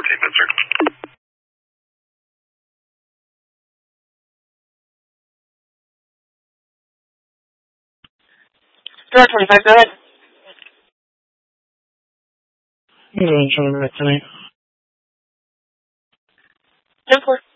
take that, sir. Star 25, go ahead. You're going to try back tonight. 10-4.